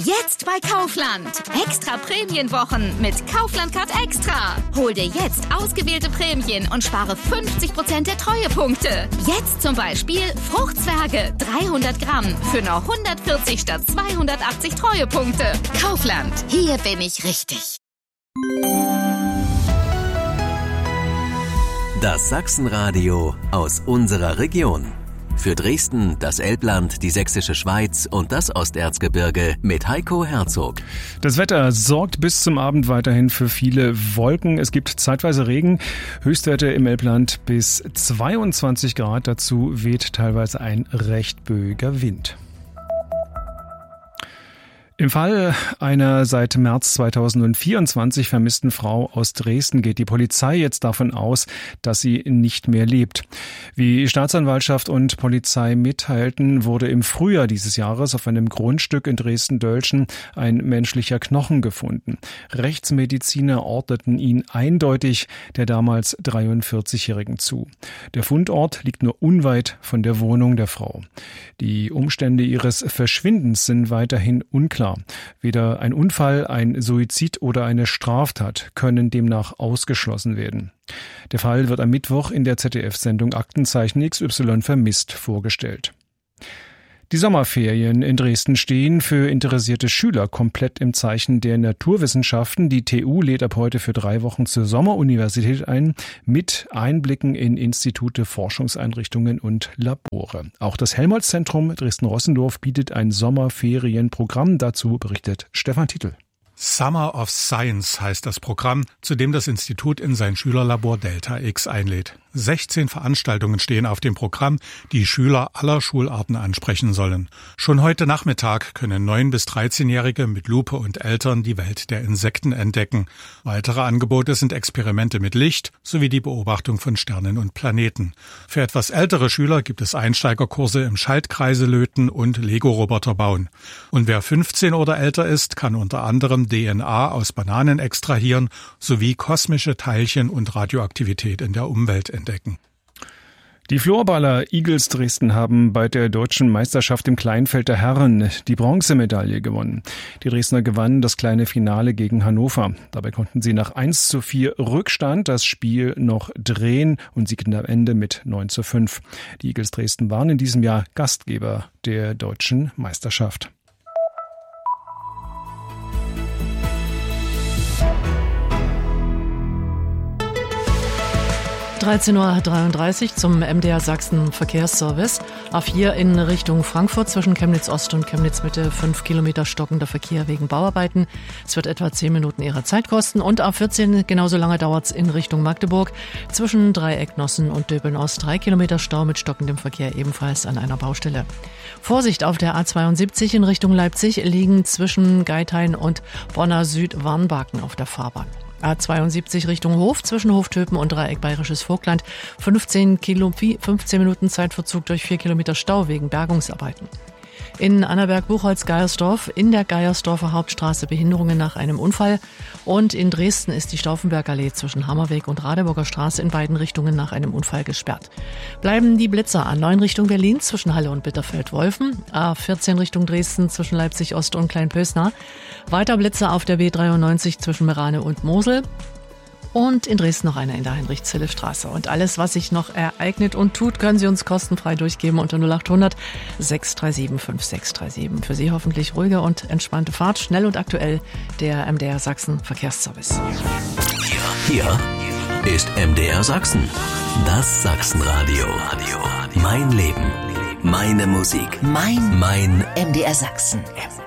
Jetzt bei Kaufland. Extra Prämienwochen mit Kaufland Card Extra. Hol dir jetzt ausgewählte Prämien und spare 50% der Treuepunkte. Jetzt zum Beispiel Fruchtzwerge 300 Gramm für nur 140 statt 280 Treuepunkte. Kaufland, hier bin ich richtig. Das Sachsenradio aus unserer Region. Für Dresden, das Elbland, die Sächsische Schweiz und das Osterzgebirge mit Heiko Herzog. Das Wetter sorgt bis zum Abend weiterhin für viele Wolken. Es gibt zeitweise Regen, Höchstwerte im Elbland bis 22 Grad. Dazu weht teilweise ein recht böiger Wind. Im Fall einer seit März 2024 vermissten Frau aus Dresden geht die Polizei jetzt davon aus, dass sie nicht mehr lebt. Wie Staatsanwaltschaft und Polizei mitteilten, wurde im Frühjahr dieses Jahres auf einem Grundstück in Dresden-Dölschen ein menschlicher Knochen gefunden. Rechtsmediziner ordneten ihn eindeutig der damals 43-Jährigen zu. Der Fundort liegt nur unweit von der Wohnung der Frau. Die Umstände ihres Verschwindens sind weiterhin unklar. Weder ein Unfall, ein Suizid oder eine Straftat können demnach ausgeschlossen werden. Der Fall wird am Mittwoch in der ZDF-Sendung Aktenzeichen XY vermisst vorgestellt. Die Sommerferien in Dresden stehen für interessierte Schüler komplett im Zeichen der Naturwissenschaften. Die TU lädt ab heute für 3 Wochen zur Sommeruniversität ein, mit Einblicken in Institute, Forschungseinrichtungen und Labore. Auch das Helmholtz-Zentrum Dresden-Rossendorf bietet ein Sommerferienprogramm. Dazu berichtet Stefan Titel. Summer of Science heißt das Programm, zu dem das Institut in sein Schülerlabor Delta X einlädt. 16 Veranstaltungen stehen auf dem Programm, die Schüler aller Schularten ansprechen sollen. Schon heute Nachmittag können 9- bis 13-Jährige mit Lupe und Eltern die Welt der Insekten entdecken. Weitere Angebote sind Experimente mit Licht sowie die Beobachtung von Sternen und Planeten. Für etwas ältere Schüler gibt es Einsteigerkurse im Schaltkreise löten und Lego-Roboter bauen. Und wer 15 oder älter ist, kann unter anderem DNA aus Bananen extrahieren sowie kosmische Teilchen und Radioaktivität in der Umwelt entdecken. Die Florballer Eagles Dresden haben bei der deutschen Meisterschaft im Kleinfeld der Herren die Bronzemedaille gewonnen. Die Dresdner gewannen das kleine Finale gegen Hannover. Dabei konnten sie nach 1:4 Rückstand das Spiel noch drehen und siegten am Ende mit 9:5. Die Eagles Dresden waren in diesem Jahr Gastgeber der deutschen Meisterschaft. (13:33 Uhr) zum MDR Sachsen Verkehrsservice. A4 in Richtung Frankfurt zwischen Chemnitz Ost und Chemnitz Mitte 5 Kilometer stockender Verkehr wegen Bauarbeiten. Es wird etwa 10 Minuten Ihrer Zeit kosten. Und A14 genauso lange dauert es in Richtung Magdeburg zwischen Dreieck-Nossen und Döbeln Ost 3 Kilometer Stau mit stockendem Verkehr ebenfalls an einer Baustelle. Vorsicht auf der A72 in Richtung Leipzig liegen zwischen Geithain und Bonner Süd Warnbaken auf der Fahrbahn. A72 Richtung Hof zwischen Hoftöpen und Dreieck Bayerisches Vogtland 15 Minuten Zeitverzug durch 4 Kilometer Stau wegen Bergungsarbeiten. In Annaberg-Buchholz-Geiersdorf in der Geiersdorfer Hauptstraße Behinderungen nach einem Unfall. Und in Dresden ist die Stauffenbergallee zwischen Hammerweg und Radeburger Straße in beiden Richtungen nach einem Unfall gesperrt. Bleiben die Blitzer A9 Richtung Berlin zwischen Halle und Bitterfeld-Wolfen. A14 Richtung Dresden zwischen Leipzig-Ost und Kleinpösnar. Weiter Blitzer auf der B93 zwischen Merane und Mosel. Und in Dresden noch einer in der Heinrich-Zille-Straße. Und alles, was sich noch ereignet und tut, können Sie uns kostenfrei durchgeben unter 0800 637 5637. Für Sie hoffentlich ruhige und entspannte Fahrt, schnell und aktuell der MDR Sachsen Verkehrsservice. Hier ist MDR Sachsen, das Sachsenradio. Mein Leben, meine Musik, mein MDR Sachsen.